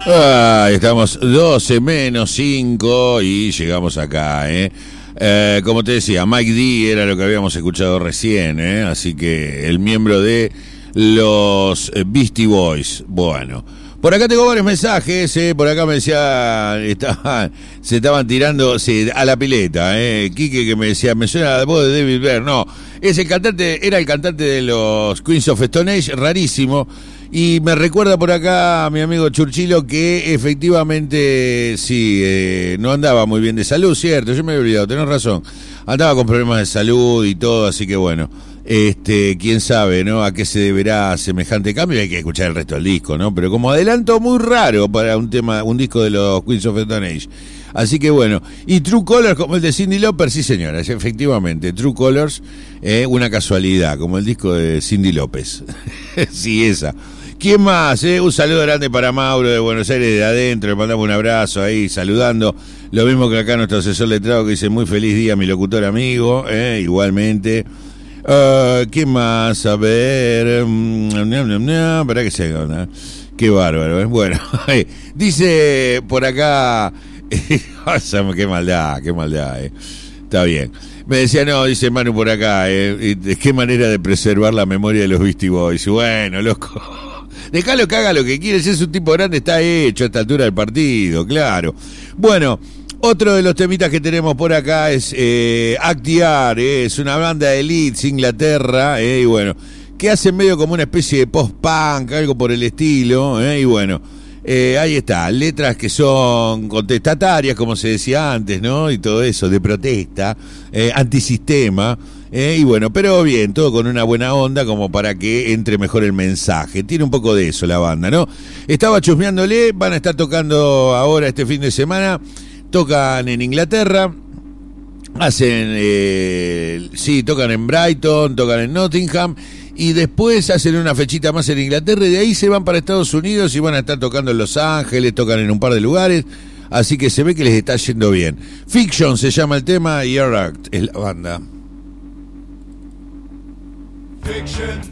Estamos 12 menos 5 y llegamos acá, como te decía, Mike D era lo que habíamos escuchado recién, así que el miembro de los Beastie Boys. Bueno, por acá tengo varios mensajes, por acá me decía, se estaban tirando a la pileta, Quique, que me decía, me suena la voz de David Byrne. No, es el cantante, era el cantante de los Queens of Stone Age, rarísimo. Y me recuerda por acá mi amigo Churchilo que efectivamente sí, no andaba muy bien de salud, cierto, yo me había olvidado, tenés razón, andaba con problemas de salud y todo, así que bueno, quién sabe, ¿no? A qué se deberá semejante cambio, hay que escuchar el resto del disco, ¿no? Pero como adelanto muy raro para un disco de los Queens of Stone Age. Así que bueno, y True Colors como el de Cyndi Lauper, sí señora, efectivamente, True Colors, una casualidad, como el disco de Cyndi López. Sí, esa. ¿Quién más? Un saludo grande para Mauro de Buenos Aires de adentro, le mandamos un abrazo ahí saludando. Lo mismo que acá nuestro asesor letrado que dice muy feliz día mi locutor amigo, igualmente. ¿Quién más? A ver, para que se haga, qué bárbaro, Bueno, dice por acá, qué maldad, está bien. Me decía, no, dice Manu por acá, ¿de qué manera de preservar la memoria de los Beastie Boys? Bueno, loco, dejalo que haga lo que quiere, si es un tipo grande está hecho a esta altura del partido, claro. Bueno, otro de los temitas que tenemos por acá es Actiar, es una banda de Leeds, Inglaterra, y bueno, que hace medio como una especie de post-punk, algo por el estilo, y bueno, ahí está, letras que son contestatarias, como se decía antes, ¿no? Y todo eso, de protesta, antisistema, y bueno, pero bien, todo con una buena onda como para que entre mejor el mensaje. Tiene un poco de eso la banda, ¿no? Estaba chusmeándole, van a estar tocando ahora este fin de semana, tocan en Inglaterra, tocan en Brighton, tocan en Nottingham, y después hacen una fechita más en Inglaterra y de ahí se van para Estados Unidos y van a estar tocando en Los Ángeles, tocan en un par de lugares, así que se ve que les está yendo bien. Fiction se llama el tema y Act es la banda. Fiction.